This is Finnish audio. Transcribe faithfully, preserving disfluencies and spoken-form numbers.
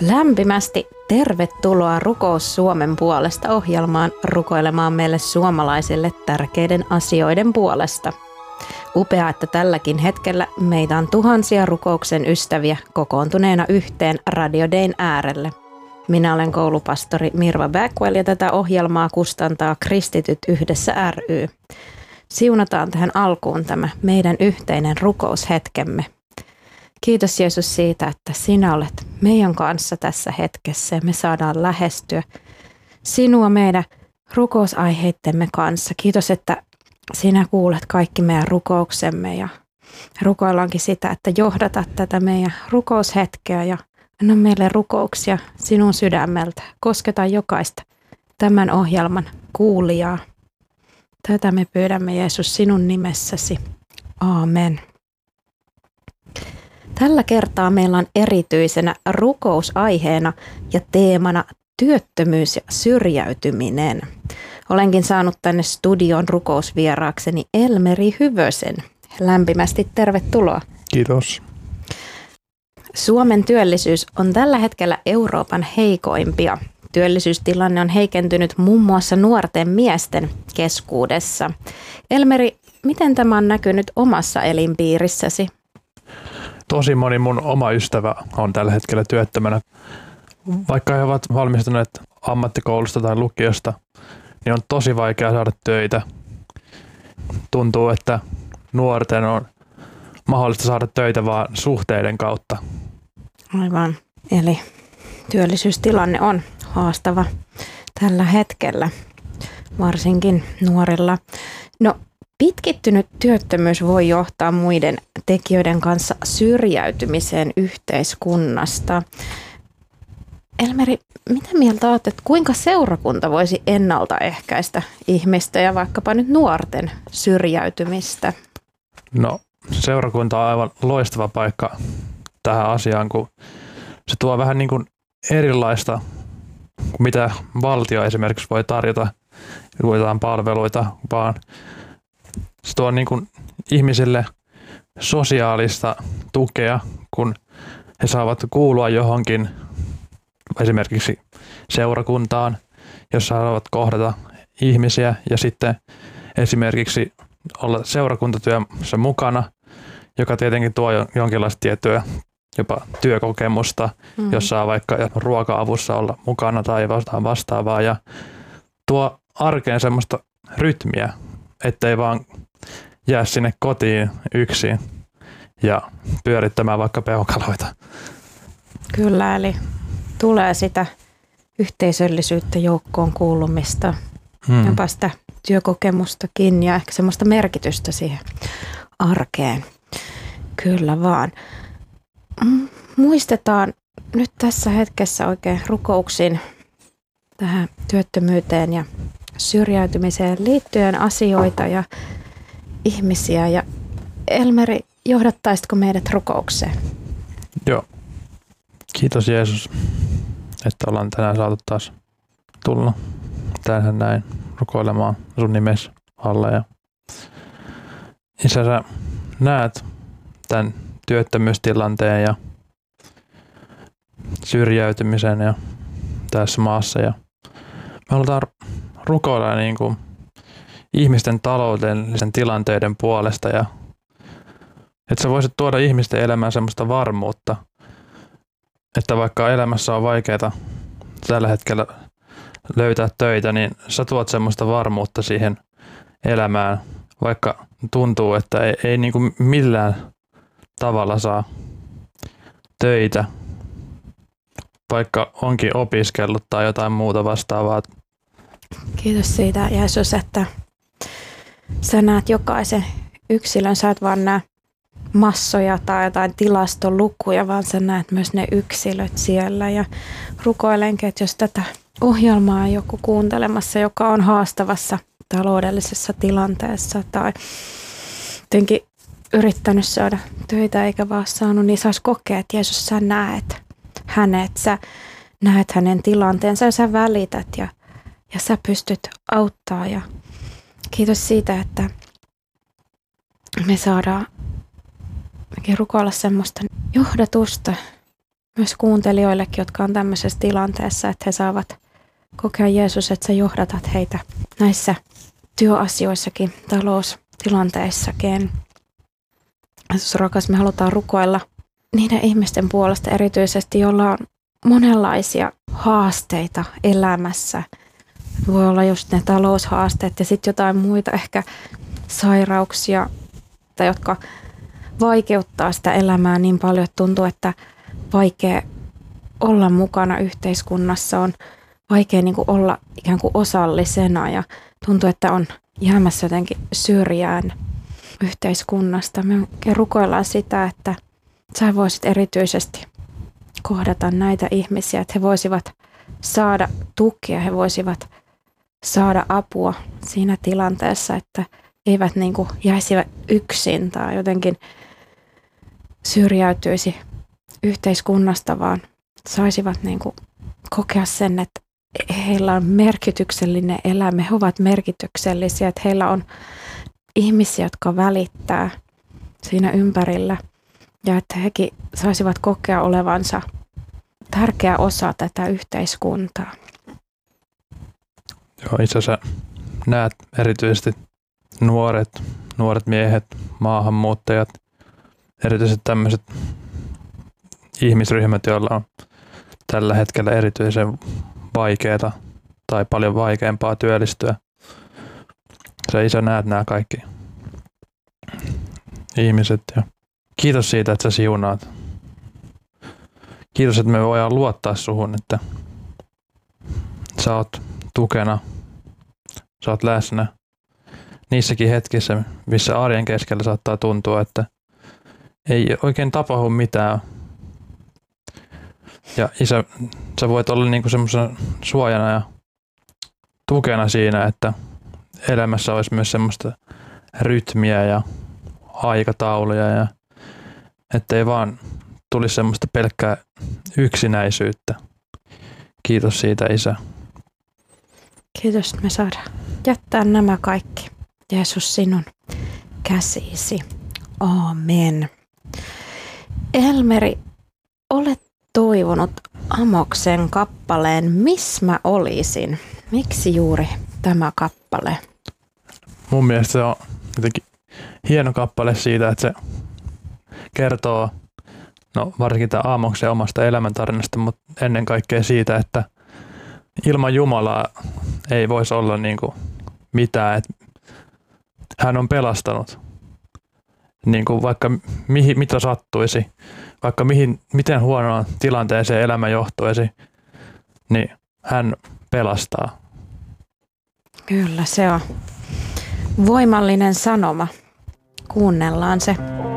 Lämpimästi tervetuloa Rukous Suomen puolesta ohjelmaan rukoilemaan meille suomalaisille tärkeiden asioiden puolesta. Upeaa, että tälläkin hetkellä meitä on tuhansia rukouksen ystäviä kokoontuneena yhteen Radio Dayn äärelle. Minä olen koulupastori Mirva Backwell ja tätä ohjelmaa kustantaa Kristityt yhdessä ry. Siunataan tähän alkuun tämä meidän yhteinen rukoushetkemme. Kiitos Jeesus siitä, että sinä olet meidän kanssa tässä hetkessä ja me saadaan lähestyä sinua meidän rukousaiheittemme kanssa. Kiitos, että sinä kuulet kaikki meidän rukouksemme ja rukoillaankin sitä, että johdatat tätä meidän rukoushetkeä ja anna meille rukouksia sinun sydämeltä. Kosketa jokaista tämän ohjelman kuulijaa. Tätä me pyydämme Jeesus sinun nimessäsi. Aamen. Tällä kertaa meillä on erityisenä rukousaiheena ja teemana työttömyys ja syrjäytyminen. Olenkin saanut tänne studion rukousvieraakseni Elmeri Hyvösen. Lämpimästi tervetuloa. Kiitos. Suomen työllisyys on tällä hetkellä Euroopan heikoimpia. Työllisyystilanne on heikentynyt muun muassa nuorten miesten keskuudessa. Elmeri, miten tämä on näkynyt omassa elinpiirissäsi? Tosi moni mun oma ystävä on tällä hetkellä työttömänä. Vaikka he ovat valmistuneet ammattikoulusta tai lukiosta, niin on tosi vaikea saada töitä. Tuntuu, että nuorten on mahdollista saada töitä vaan suhteiden kautta. Aivan. Eli työllisyystilanne on haastava tällä hetkellä, varsinkin nuorilla. No, pitkittynyt työttömyys voi johtaa muiden tekijöiden kanssa syrjäytymiseen yhteiskunnasta. Elmeri, mitä mieltä olet, että kuinka seurakunta voisi ennaltaehkäistä ihmistä ja vaikkapa nyt nuorten syrjäytymistä? No, seurakunta on aivan loistava paikka tähän asiaan, kun se tuo vähän niin kuin erilaista kuin mitä valtio esimerkiksi voi tarjota jotain palveluita, vaan se tuo niin kuin ihmisille sosiaalista tukea, kun he saavat kuulua johonkin esimerkiksi seurakuntaan, jossa haluavat kohdata ihmisiä ja sitten esimerkiksi olla seurakuntatyössä mukana, joka tietenkin tuo jonkinlaista tiettyä jopa työkokemusta, mm. jos saa vaikka ruoka-avussa olla mukana tai vastaan vastaavaa ja tuo arkeen semmoista rytmiä, ettei vaan jää sinne kotiin yksin ja pyörittämään vaikka peukaloita. Kyllä, eli tulee sitä yhteisöllisyyttä, joukkoon kuulumista, hmm. jopa sitä työkokemustakin ja ehkä semmoista merkitystä siihen arkeen. Kyllä vaan. Muistetaan nyt tässä hetkessä oikein rukouksin tähän työttömyyteen ja syrjäytymiseen liittyen asioita ja ihmisiä. Ja Elmeri, johdattaisitko meidät rukoukseen? Joo. Kiitos Jeesus, että ollaan tänään saatu taas tulla tähän näin rukoilemaan sun nimesi alla. Ja Isä, sä näet tämän työttömyystilanteen ja syrjäytymisen ja tässä maassa. Ja me halutaan rukoilla niin kuin ihmisten taloudellisen tilanteiden puolesta ja että sä voisit tuoda ihmisten elämään semmoista varmuutta, että vaikka elämässä on vaikeaa tällä hetkellä löytää töitä, niin sä tuot semmoista varmuutta siihen elämään, vaikka tuntuu, että ei, ei niin kuin millään tavalla saa töitä, vaikka onkin opiskellut tai jotain muuta vastaavaa. Kiitos siitä, Jeesus, että sä näet jokaisen yksilön, sä et vaan näe massoja tai jotain tilastolukuja, vaan sä näet myös ne yksilöt siellä ja rukoilenkin, että jos tätä ohjelmaa on joku kuuntelemassa, joka on haastavassa taloudellisessa tilanteessa tai jotenkin yrittänyt saada töitä eikä vaan saanut, niin saisi kokea, että Jeesus, sä näet hänet, sä näet hänen tilanteensa ja sä välität ja, ja sä pystyt auttaa ja kiitos siitä, että me saadaan rukoilla semmoista johdatusta myös kuuntelijoillekin, jotka on tämmöisessä tilanteessa, että he saavat kokea Jeesus, että sä johdatat heitä näissä työasioissakin, taloustilanteissakin. Jeesus rakas, me halutaan rukoilla niiden ihmisten puolesta erityisesti, joilla on monenlaisia haasteita elämässä. Voi olla just ne taloushaasteet ja sitten jotain muita ehkä sairauksia, tai jotka vaikeuttaa sitä elämää niin paljon, että tuntuu, että vaikea olla mukana yhteiskunnassa, on vaikea niin kuin olla ikään kuin osallisena ja tuntuu, että on jäämässä jotenkin syrjään yhteiskunnasta. Me rukoillaan sitä, että sä voisit erityisesti kohdata näitä ihmisiä, että he voisivat saada tukea, he voisivat saada apua siinä tilanteessa, että eivät niin kuin jäisi yksin tai jotenkin syrjäytyisi yhteiskunnasta, vaan saisivat niin kuin kokea sen, että heillä on merkityksellinen elämä, he ovat merkityksellisiä, että heillä on ihmisiä, jotka välittää siinä ympärillä ja että hekin saisivat kokea olevansa tärkeä osa tätä yhteiskuntaa. Joo, itse asiassa näet erityisesti nuoret, nuoret miehet, maahanmuuttajat, erityisesti tämmöiset ihmisryhmät, joilla on tällä hetkellä erityisen vaikeaa tai paljon vaikeampaa työllistyä. Sä Isä näet nämä kaikki ihmiset ja kiitos siitä, että sä siunaat. Kiitos, että me voidaan luottaa suhun, että sä oot tukena, sä oot läsnä niissäkin hetkissä, missä arjen keskellä saattaa tuntua, että ei oikein tapahdu mitään. Ja Isä, sä voit olla niinku semmoisena suojana ja tukena siinä, että elämässä olisi myös semmoista rytmiä ja aikatauluja ja ettei vaan tulisi semmoista pelkkää yksinäisyyttä. Kiitos siitä, Isä. Kiitos, että me saadaan jättää nämä kaikki, Jeesus, sinun käsisi. Aamen. Elmeri, olet toivonut Amoksen kappaleen Missä mä olisin. Miksi juuri tämä kappale? Mun mielestä se on jotenkin hieno kappale siitä, että se kertoo no varsinkin tämä Amoksen omasta elämäntarinasta, mutta ennen kaikkea siitä, että ilman Jumalaa ei voisi olla niin kuin mitään. Että hän on pelastanut niin kuin vaikka mihin, mitä sattuisi, vaikka mihin, miten huonoon tilanteeseen elämä johtuisi, niin hän pelastaa. Kyllä, se on voimallinen sanoma. Kuunnellaan se.